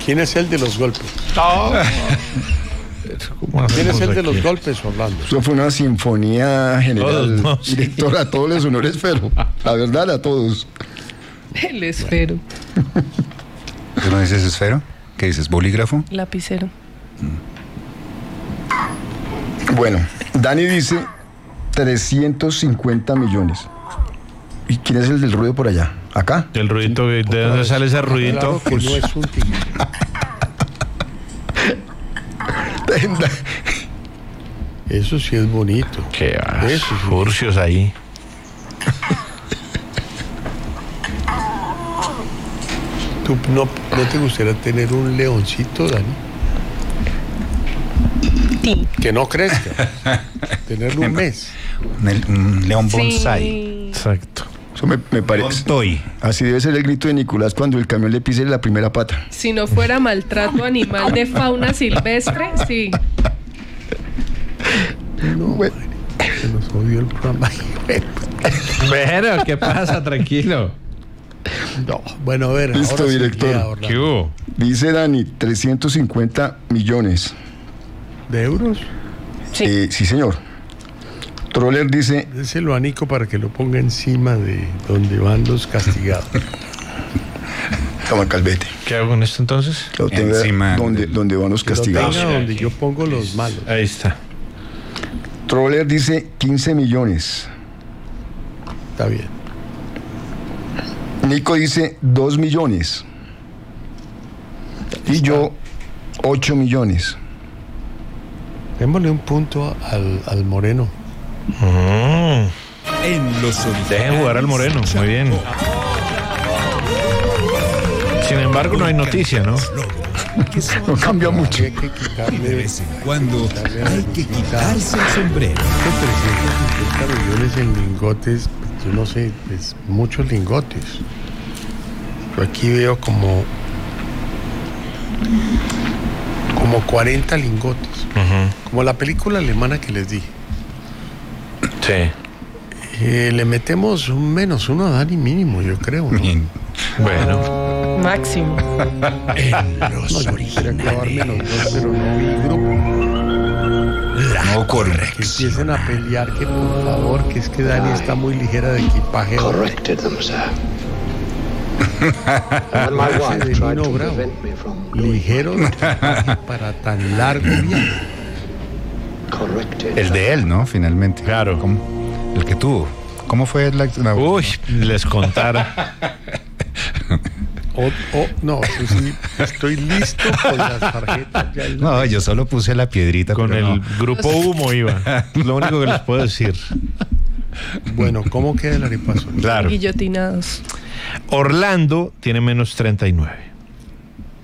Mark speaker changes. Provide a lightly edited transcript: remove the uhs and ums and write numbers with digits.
Speaker 1: ¿Quién es el de los golpes? ¿Quién es el de los golpes, Orlando?
Speaker 2: Eso fue una sinfonía general.
Speaker 3: Todos, no, sí.
Speaker 2: Director, a todos les sonó el esfero. La verdad, a todos.
Speaker 4: El esfero.
Speaker 5: ¿Tú no dices esfero? ¿Qué dices? ¿Bolígrafo?
Speaker 4: Lapicero.
Speaker 2: Bueno, Dani dice 350 millones. ¿Y quién es el del ruido por allá? ¿Acá?
Speaker 3: El ruidito, ¿de dónde sale ese ruidito?
Speaker 1: Claro que no es un tigre. Eso sí es bonito.
Speaker 3: Qué
Speaker 1: Eso sí.
Speaker 3: furcios ahí.
Speaker 1: ¿Tú no te gustaría tener un leoncito, Dani?
Speaker 4: Sí.
Speaker 1: Que no crezca. Tenerlo un mes.
Speaker 5: Un león
Speaker 4: Sí.
Speaker 5: bonsai.
Speaker 3: Exacto.
Speaker 2: Eso me parece.
Speaker 5: Estoy.
Speaker 2: Así debe ser el grito de Nicolás cuando el camión le pise la primera pata.
Speaker 4: Si no fuera maltrato animal de fauna silvestre, sí.
Speaker 1: No,
Speaker 2: Bueno.
Speaker 1: se nos jodió el programa.
Speaker 3: Bueno, ¿qué pasa? Tranquilo.
Speaker 1: No, bueno, a ver.
Speaker 2: Listo,
Speaker 1: ahora sí,
Speaker 2: director.
Speaker 1: lea, Orlando.
Speaker 3: ¿Qué hubo?
Speaker 2: Dice Dani, 350 millones.
Speaker 1: ¿De euros?
Speaker 4: Sí.
Speaker 2: Sí, señor. Troller dice,
Speaker 1: Déselo a Nico para que lo ponga encima de donde van los castigados.
Speaker 2: toma Calvete.
Speaker 3: ¿Qué hago con esto entonces?
Speaker 2: Lo tenga
Speaker 5: Encima
Speaker 2: donde van los
Speaker 1: Que lo
Speaker 2: castigados.
Speaker 1: tenga donde yo pongo los malos.
Speaker 3: Ahí está.
Speaker 2: Troller dice 15 millones.
Speaker 1: Está bien.
Speaker 2: Nico dice 2 millones. Y yo 8 millones.
Speaker 1: Démosle un punto al Moreno.
Speaker 6: En los solitarios.
Speaker 3: Dejen jugar al Moreno, muy bien. Sin embargo, no hay noticia, ¿no?
Speaker 2: No cambia mucho.
Speaker 1: Hay que
Speaker 6: Y de
Speaker 1: quitarle
Speaker 6: vez en cuando hay que quitarse el sombrero.
Speaker 1: 350 millones en lingotes. Yo no sé, pues muchos lingotes. Yo aquí veo como 40 lingotes. Como la película alemana que les dije.
Speaker 3: Sí.
Speaker 1: Le metemos un menos uno a Dani mínimo, yo creo, ¿no?
Speaker 5: bien.
Speaker 3: Bueno.
Speaker 4: Máximo.
Speaker 6: En los
Speaker 1: No, yo quisiera clavarme los dos, pero no vi grupo.
Speaker 5: No corre.
Speaker 1: Que empiecen a pelear, que por favor, que es que Dani está muy ligera de equipaje.
Speaker 7: Corrected them, sir. And my
Speaker 1: Ese
Speaker 7: wife
Speaker 1: de
Speaker 7: tried
Speaker 1: Nino
Speaker 7: to
Speaker 1: Bravo.
Speaker 7: prevent me from doing
Speaker 1: Ligero de equipaje para tan largo viaje.
Speaker 7: corrected.
Speaker 5: El de él, ¿no? Finalmente.
Speaker 3: Claro.
Speaker 5: El que tuvo. ¿Cómo fue la
Speaker 3: Uy, les contara.
Speaker 1: No, eso sí, estoy listo con las tarjetas. Ya
Speaker 5: No, yo solo puse la piedrita.
Speaker 3: Con
Speaker 5: pero
Speaker 3: el
Speaker 5: no.
Speaker 3: grupo Humo iba. Lo único que les puedo decir.
Speaker 1: Bueno, ¿cómo queda el arepaso?
Speaker 5: Claro.
Speaker 4: Guillotinados.
Speaker 3: Orlando tiene menos 39.